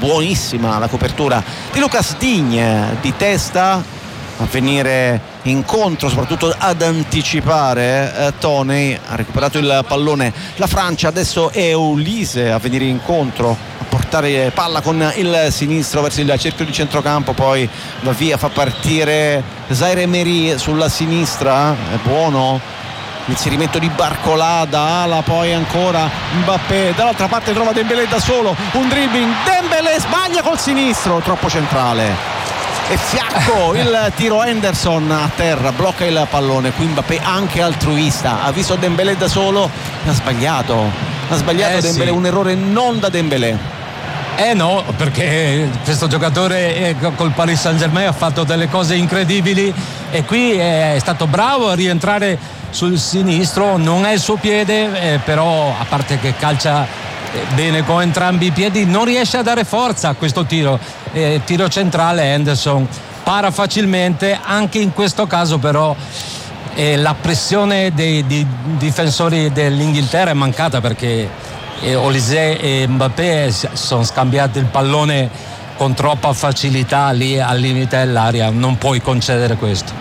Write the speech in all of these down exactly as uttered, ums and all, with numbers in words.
buonissima la copertura di Lucas Digne di testa a venire incontro, soprattutto ad anticipare. eh, Toney ha recuperato il pallone, la Francia adesso è Olise a venire incontro, a portare palla con il sinistro verso il cerchio di centrocampo, poi va via, fa partire Zaire Emery sulla sinistra, è buono l'inserimento di Barcola da ala, poi ancora Mbappé dall'altra parte, trova Dembélé da solo, un dribbling, Dembélé sbaglia col sinistro, troppo centrale e fiacco il tiro. Henderson a terra, blocca il pallone, qui Mbappé anche altruista, ha visto Dembélé da solo, ha sbagliato ha sbagliato eh Dembélé, sì. Un errore non da Dembélé. Eh no, perché questo giocatore col Paris Saint-Germain ha fatto delle cose incredibili e qui è stato bravo a rientrare sul sinistro, non è il suo piede, eh, però a parte che calcia bene con entrambi i piedi, non riesce a dare forza a questo tiro. Eh, tiro centrale, Henderson para facilmente, anche in questo caso però eh, la pressione dei, dei difensori dell'Inghilterra è mancata, perché eh, Olise e Mbappé sono scambiati il pallone con troppa facilità lì al limite dell'area, non puoi concedere questo.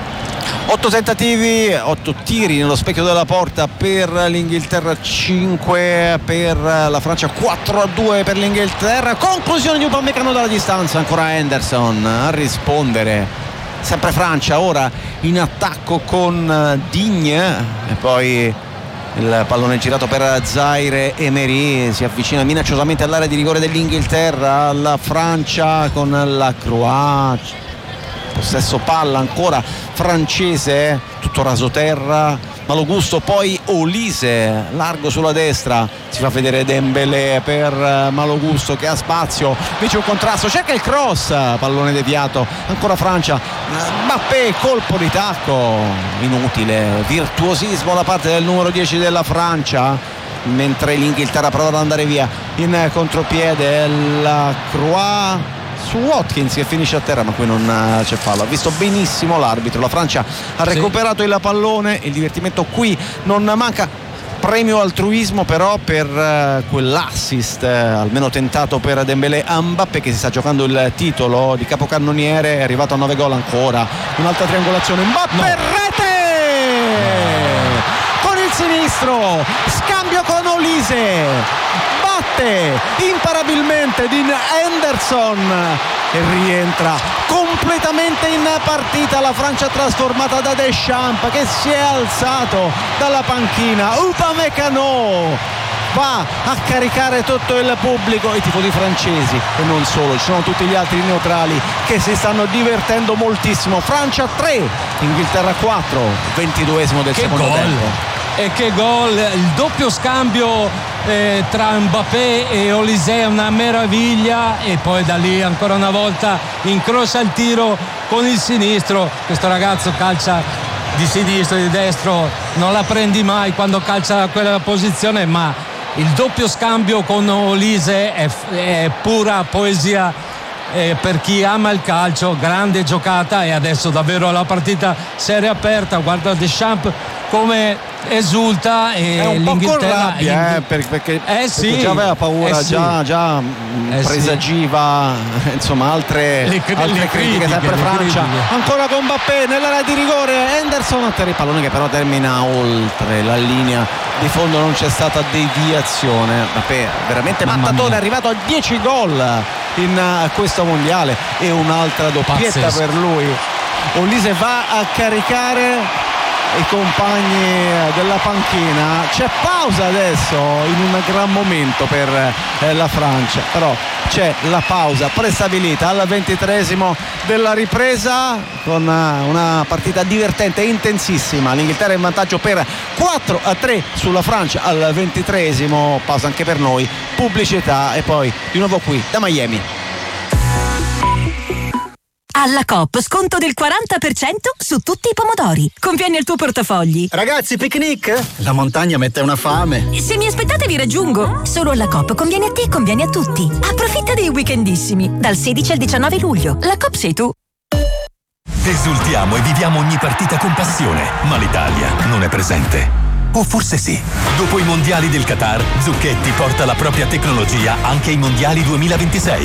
Otto tentativi, otto tiri nello specchio della porta per l'Inghilterra, cinque per la Francia, quattro a due per l'Inghilterra. Conclusione di Upamecano dalla distanza, ancora Henderson a rispondere, sempre Francia ora in attacco con Digne e poi il pallone girato per Zaire Emery, si avvicina minacciosamente all'area di rigore dell'Inghilterra, la Francia con la Croix, possesso palla ancora francese, tutto rasoterra, Malogusto, poi Olise largo sulla destra, si fa vedere Dembélé per Malogusto che ha spazio, invece un contrasto, cerca il cross, pallone deviato, ancora Francia, Mbappé, colpo di tacco inutile, virtuosismo da parte del numero dieci della Francia, mentre l'Inghilterra prova ad andare via in contropiede, la Croix su Watkins che finisce a terra, ma qui non c'è fallo, ha visto benissimo l'arbitro, la Francia ha recuperato sì. il pallone, il divertimento qui non manca, premio altruismo però per uh, quell'assist uh, almeno tentato per Dembélé a Mbappé, che si sta giocando il titolo di capocannoniere, è arrivato a nove gol, ancora un'altra triangolazione, Mbappé, no. rete no. con il sinistro, scambio con Olise, batte imparabilmente di Henderson e rientra completamente in partita la Francia trasformata da Deschamps, che si è alzato dalla panchina. Upamecano va a caricare tutto il pubblico, i tifosi francesi e non solo, ci sono tutti gli altri neutrali che si stanno divertendo moltissimo. Francia tre, Inghilterra quattro, ventiduesimo del che secondo gol. tempo. E che gol, il doppio scambio eh, tra Mbappé e Olise è una meraviglia, e poi da lì ancora una volta incrocia il tiro con il sinistro, questo ragazzo calcia di sinistro, di destro, non la prendi mai quando calcia quella posizione, ma il doppio scambio con Olise è, è pura poesia eh, per chi ama il calcio, grande giocata, e adesso davvero la partita si è riaperta, guarda Deschamps come esulta, e è un l'Inghilterra po' con rabbia, eh, per, perché, eh sì, perché già aveva paura, eh sì. già, già eh presagiva sì. insomma altre, le, altre le critiche, critiche, sempre le Francia critiche. Ancora con Mbappé nell'area di rigore, Henderson atterra il pallone che però termina oltre la linea di fondo, non c'è stata deviazione. Mbappé veramente mattatone, è arrivato a dieci gol in uh, questo mondiale e un'altra doppietta Pazzesco. Per lui. Olise va a caricare i compagni della panchina, c'è pausa adesso in un gran momento per eh, la Francia, però c'è la pausa prestabilita al ventitreesimo della ripresa con uh, una partita divertente e intensissima. L'Inghilterra è in vantaggio per quattro a tre sulla Francia al ventitreesimo, pausa anche per noi, pubblicità e poi di nuovo qui da Miami. Alla Coop sconto del quaranta per cento su tutti i pomodori. Conviene al tuo portafogli. Ragazzi, picnic? La montagna mette una fame. Se mi aspettate vi raggiungo. Solo alla Coop conviene a te e conviene a tutti. Approfitta dei weekendissimi dal sedici al diciannove luglio. La Coop sei tu. Esultiamo e viviamo ogni partita con passione, ma l'Italia non è presente. O forse sì. Dopo i mondiali del Qatar, Zucchetti porta la propria tecnologia anche ai mondiali duemilaventisei.